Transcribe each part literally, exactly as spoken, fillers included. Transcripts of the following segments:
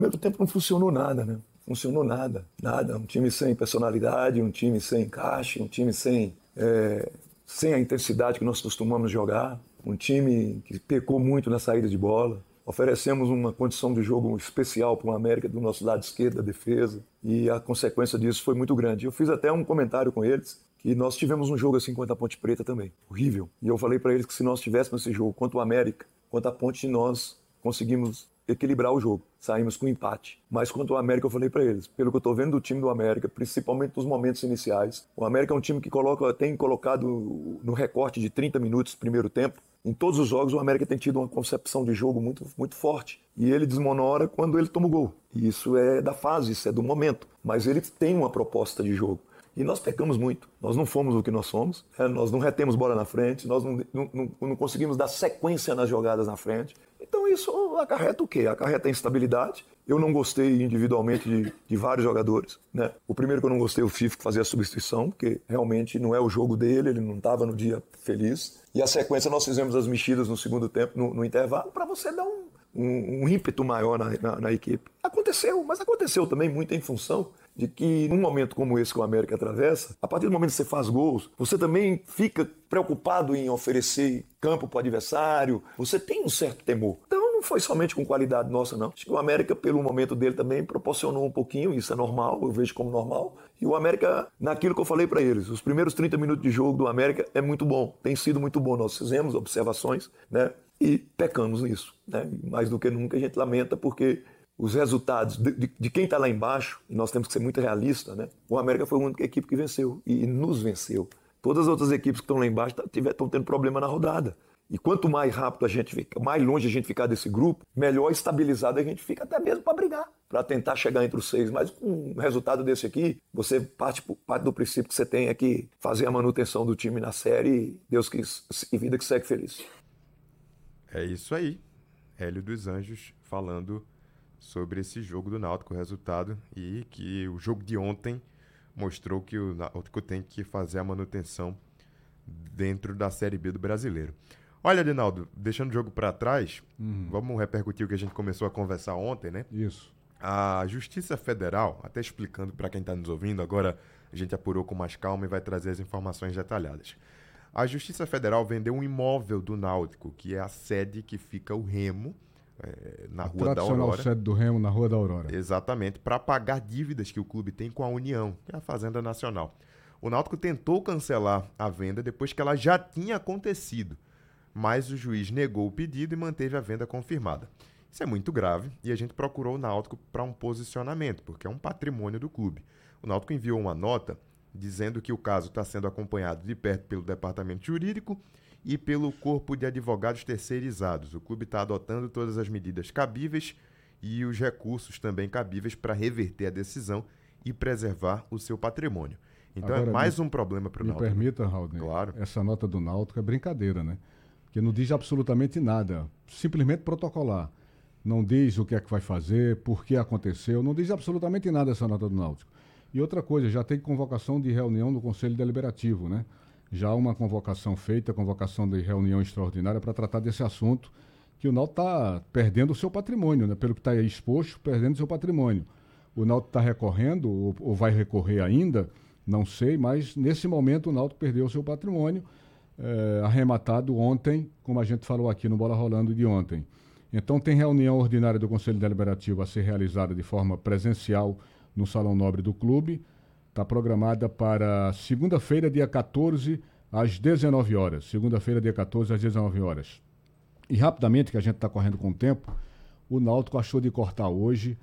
primeiro tempo não funcionou nada, né? Funcionou nada, nada. Um time sem personalidade, um time sem encaixe, um time sem, é, sem a intensidade que nós costumamos jogar, um time que pecou muito na saída de bola. Oferecemos uma condição de jogo especial para o América do nosso lado esquerdo da defesa e a consequência disso foi muito grande. Eu fiz até um comentário com eles que nós tivemos um jogo assim contra a Ponte Preta também, horrível. E eu falei para eles que se nós tivéssemos esse jogo contra o América, contra a Ponte, nós conseguimos equilibrar o jogo, saímos com empate. Mas quanto ao América, eu falei para eles, pelo que eu estou vendo do time do América, principalmente nos momentos iniciais, o América é um time que coloca, tem colocado no recorte de trinta minutos primeiro tempo. Em todos os jogos, o América tem tido uma concepção de jogo muito, muito forte. E ele desmonora quando ele toma o gol. E isso é da fase, isso é do momento. Mas ele tem uma proposta de jogo. E nós pecamos muito. Nós não fomos o que nós somos. É, nós não retemos bola na frente. Nós não, não, não, não conseguimos dar sequência nas jogadas na frente. Então isso acarreta o quê? Acarreta a instabilidade. Eu não gostei individualmente de, de vários jogadores, né? O primeiro que eu não gostei, o Fifo, que fazia a substituição, porque realmente não é o jogo dele, ele não estava no dia feliz. E a sequência nós fizemos as mexidas no segundo tempo, no, no intervalo, para você dar um, um, um ímpeto maior na, na, na equipe. Aconteceu, mas aconteceu também muito em função de que num momento como esse que o América atravessa, a partir do momento que você faz gols, você também fica preocupado em oferecer campo para o adversário, você tem um certo temor. Então não foi somente com qualidade nossa, não. Acho que o América, pelo momento dele também, proporcionou um pouquinho, isso é normal, eu vejo como normal. E o América, naquilo que eu falei para eles, os primeiros trinta minutos de jogo do América é muito bom, tem sido muito bom. Nós fizemos observações, né? E pecamos nisso, né? Mais do que nunca a gente lamenta, porque os resultados de, de, de quem está lá embaixo, e nós temos que ser muito realistas, né? O América foi a única equipe que venceu e, e nos venceu. Todas as outras equipes que estão lá embaixo estão tendo problema na rodada. E quanto mais rápido a gente fica, mais longe a gente ficar desse grupo, melhor estabilizado a gente fica até mesmo para brigar, para tentar chegar entre os seis. Mas com um resultado desse aqui, você parte, parte do princípio que você tem é que fazer a manutenção do time na série e Deus quis, e vida que segue feliz. É isso aí. Hélio dos Anjos falando sobre esse jogo do Náutico, o resultado, e que o jogo de ontem mostrou que o Náutico tem que fazer a manutenção dentro da Série B do Brasileiro. Olha, Adinaldo, deixando o jogo para trás, uhum. Vamos repercutir o que a gente começou a conversar ontem, né? Isso. A Justiça Federal, até explicando para quem está nos ouvindo, agora a gente apurou com mais calma e vai trazer as informações detalhadas. A Justiça Federal vendeu um imóvel do Náutico, que é a sede que fica o Remo, é, na a Rua da Aurora. tradicional sede do Remo, na Rua da Aurora. Exatamente, para pagar dívidas que o clube tem com a União, que é a Fazenda Nacional. O Náutico tentou cancelar a venda depois que ela já tinha acontecido, mas o juiz negou o pedido e manteve a venda confirmada. Isso é muito grave e a gente procurou o Náutico para um posicionamento, porque é um patrimônio do clube. O Náutico enviou uma nota dizendo que o caso está sendo acompanhado de perto pelo departamento jurídico e pelo corpo de advogados terceirizados. O clube está adotando todas as medidas cabíveis e os recursos também cabíveis para reverter a decisão e preservar o seu patrimônio. Então agora, é mais me, um problema para o Náutico. Me permita, Raul, claro. Essa nota do Náutico é brincadeira, né? Porque não diz absolutamente nada, simplesmente protocolar. Não diz o que é que vai fazer, por que aconteceu, não diz absolutamente nada essa nota do Náutico. E outra coisa, já tem convocação de reunião no Conselho Deliberativo, né? Já uma convocação feita, convocação de reunião extraordinária para tratar desse assunto, que o Náutico está perdendo o seu patrimônio, né? Pelo que está exposto, perdendo o seu patrimônio. O Náutico está recorrendo, ou, ou vai recorrer ainda, não sei, mas nesse momento o Náutico perdeu o seu patrimônio, é, arrematado ontem, como a gente falou aqui no Bola Rolando de ontem. Então tem reunião ordinária do Conselho Deliberativo a ser realizada de forma presencial no Salão Nobre do clube. Está programada para segunda-feira, dia quatorze, às dezenove horas. Segunda-feira, dia quatorze, às dezenove horas. E rapidamente, que a gente está correndo com o tempo, o Náutico achou de cortar hoje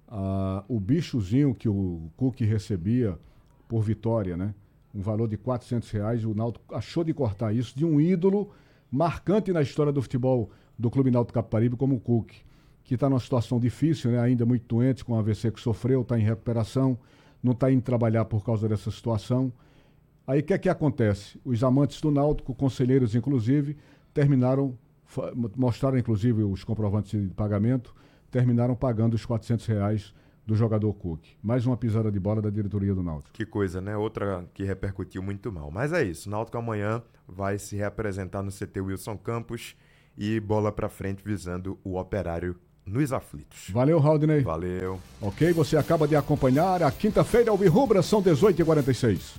uh, o bichozinho que o Cook recebia por vitória, né? Um valor de quatrocentos reais. O Náutico achou de cortar isso de um ídolo marcante na história do futebol do Clube Náutico Capibaribe, como o Cook, que está numa situação difícil, né? Ainda muito doente, com o A V C que sofreu, está em recuperação, não está indo trabalhar por causa dessa situação. Aí o que é que acontece? Os amantes do Náutico, conselheiros inclusive, terminaram, mostraram inclusive os comprovantes de pagamento, terminaram pagando os quatrocentos reais do jogador Cook. Mais uma pisada de bola da diretoria do Náutico. Que coisa, né? Outra que repercutiu muito mal. Mas é isso, o Náutico amanhã vai se reapresentar no C T Wilson Campos e bola pra frente visando o Operário nos aflitos. Valeu, Raudney. Valeu. Ok, você acaba de acompanhar a quinta-feira ao Birrubra, são dezoito e quarenta e seis.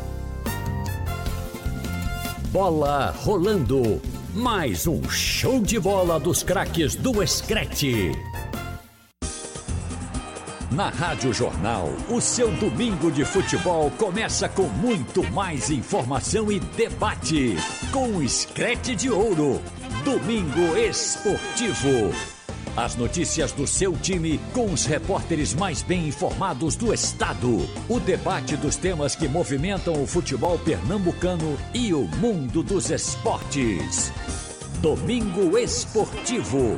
Bola rolando. Mais um show de bola dos craques do Screte. Na Rádio Jornal, o seu domingo de futebol começa com muito mais informação e debate. Com o Screte de Ouro. Domingo Esportivo. As notícias do seu time com os repórteres mais bem informados do estado. O debate dos temas que movimentam o futebol pernambucano e o mundo dos esportes. Domingo Esportivo,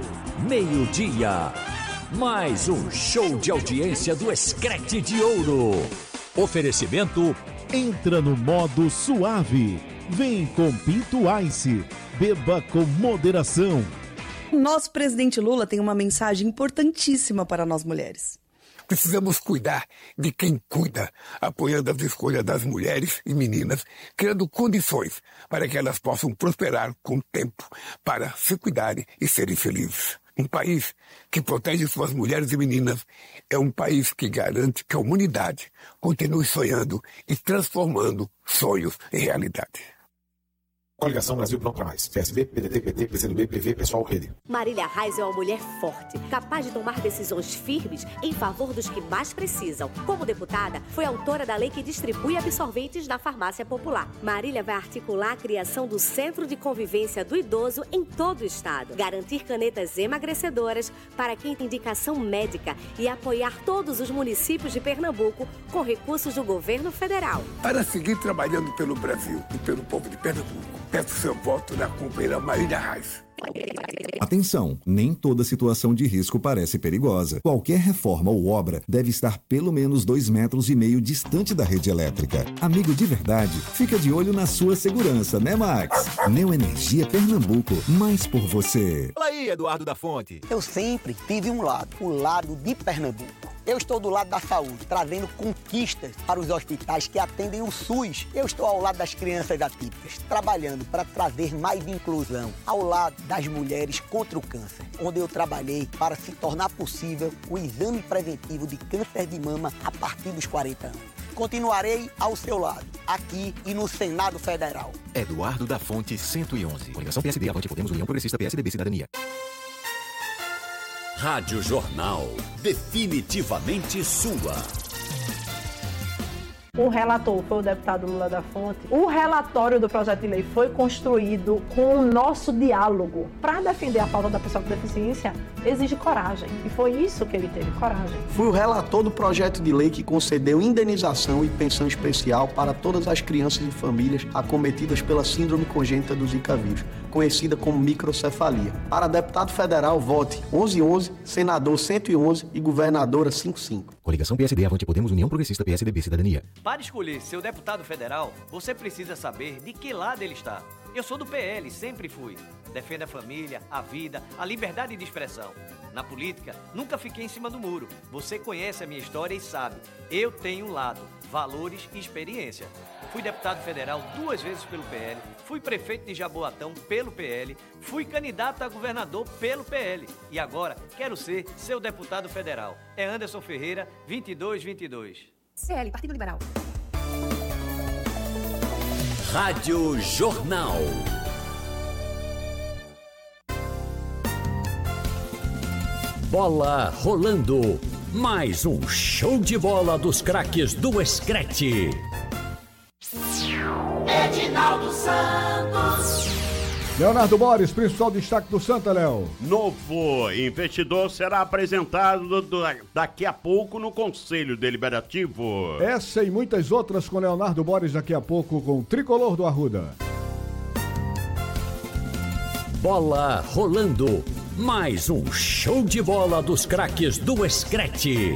meio-dia. Mais um show de audiência do Screte de Ouro. Oferecimento. Entra no modo suave. Vem com Pinto Ice. Beba com moderação. Nosso presidente Lula tem uma mensagem importantíssima para nós mulheres. Precisamos cuidar de quem cuida, apoiando as escolhas das mulheres e meninas, criando condições para que elas possam prosperar com o tempo, para se cuidarem e serem felizes. Um país que protege suas mulheres e meninas é um país que garante que a humanidade continue sonhando e transformando sonhos em realidade. Coligação Brasil Pronto para Mais. P S B, P D T, P T, P C do B, P V, Pessoal, Rede. Marília Reis é uma mulher forte, capaz de tomar decisões firmes em favor dos que mais precisam. Como deputada, foi autora da lei que distribui absorventes na farmácia popular. Marília vai articular a criação do Centro de Convivência do Idoso em todo o estado, garantir canetas emagrecedoras para quem tem indicação médica e apoiar todos os municípios de Pernambuco com recursos do governo federal. Para seguir trabalhando pelo Brasil e pelo povo de Pernambuco, peço seu voto na companheira Marília Reis. Atenção, nem toda situação de risco parece perigosa. Qualquer reforma ou obra deve estar pelo menos dois metros e meio distante da rede elétrica. Amigo de verdade, fica de olho na sua segurança, né, Max? Neoenergia Pernambuco, mais por você. Fala aí, Eduardo da Fonte. Eu sempre tive um lado, o lado de Pernambuco. Eu estou do lado da saúde, trazendo conquistas para os hospitais que atendem o SUS. Eu estou ao lado das crianças atípicas, trabalhando para trazer mais inclusão, ao lado das mulheres contra o câncer, onde eu trabalhei para se tornar possível o exame preventivo de câncer de mama a partir dos quarenta anos. Continuarei ao seu lado, aqui e no Senado Federal. Eduardo da Fonte, cento e onze. Coligação P S D, Avante Podemos, União Progressista, P S D B, Cidadania. Rádio Jornal, definitivamente sua. O relator foi o deputado Lula da Fonte. O relatório do projeto de lei foi construído com o nosso diálogo. Para defender a pauta da pessoa com deficiência, exige coragem. E foi isso que ele teve, coragem. Fui o relator do projeto de lei que concedeu indenização e pensão especial para todas as crianças e famílias acometidas pela síndrome congênita do Zika vírus, conhecida como microcefalia. Para deputado federal, vote onze onze, senador cento e onze e governadora cinquenta e cinco. Coligação P S D, Avante Podemos, União Progressista, P S D B, Cidadania. Para escolher seu deputado federal, você precisa saber de que lado ele está. Eu sou do P L, sempre fui. Defendo a família, a vida, a liberdade de expressão. Na política, nunca fiquei em cima do muro. Você conhece a minha história e sabe. Eu tenho um lado, valores e experiência. Fui deputado federal duas vezes pelo P L, fui prefeito de Jaboatão pelo P L, fui candidato a governador pelo P L e agora quero ser seu deputado federal. É Anderson Ferreira, vinte e dois vinte e dois. C L, Partido Liberal. Rádio Jornal. Bola rolando. Mais um show de bola dos craques do Screte. Edinaldo Santos. Leonardo Boris, principal destaque do Santa, Léo. Novo investidor será apresentado do, daqui a pouco no Conselho Deliberativo. Essa e muitas outras com Leonardo Boris daqui a pouco com o Tricolor do Arruda. Bola rolando. Mais um show de bola dos craques do Screte.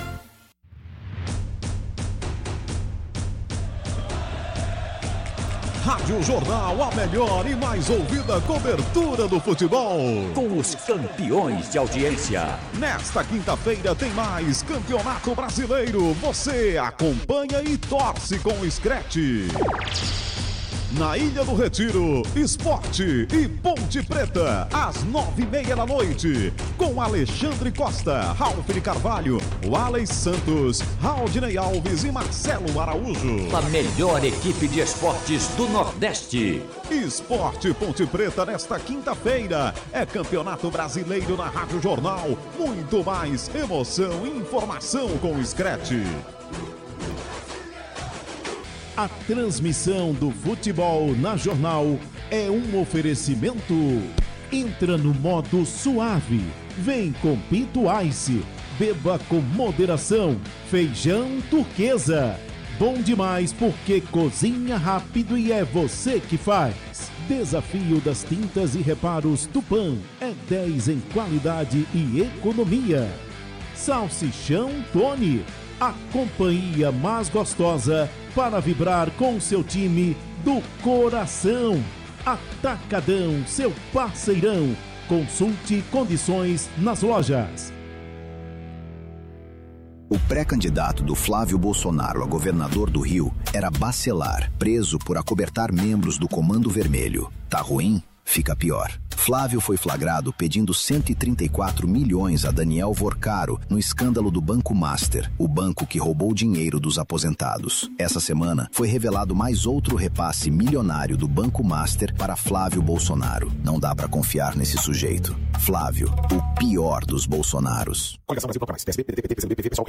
Rádio Jornal, a melhor e mais ouvida cobertura do futebol. Com os campeões de audiência. Nesta quinta-feira tem mais Campeonato Brasileiro. Você acompanha e torce com o Screte. Na Ilha do Retiro, Esporte e Ponte Preta, às nove e meia da noite, com Alexandre Costa, Ralf de Carvalho, Wallace Santos, Raudinei Alves e Marcelo Araújo. A melhor equipe de esportes do Nordeste. Esporte Ponte Preta nesta quinta-feira. É Campeonato Brasileiro na Rádio Jornal. Muito mais emoção e informação com o Screte. A transmissão do futebol na Jornal é um oferecimento. Entra no modo suave. Vem com Pinto Ice. Beba com moderação. Feijão Turquesa. Bom demais porque cozinha rápido e é você que faz. Desafio das tintas e reparos Tupã. É dez em qualidade e economia. Salsichão Tony. A companhia mais gostosa para vibrar com seu time do coração. Atacadão, seu parceirão. Consulte condições nas lojas. O pré-candidato do Flávio Bolsonaro a governador do Rio era Bacelar, preso por acobertar membros do Comando Vermelho. Tá ruim? Fica pior. Flávio foi flagrado pedindo cento e trinta e quatro milhões a Daniel Vorcaro no escândalo do Banco Master, o banco que roubou dinheiro dos aposentados. Essa semana foi revelado mais outro repasse milionário do Banco Master para Flávio Bolsonaro. Não dá pra confiar nesse sujeito. Flávio, o pior dos Bolsonaros. Coligação Brasil Proclamais. P S B, P D T, P C do B, P V, Pessoal,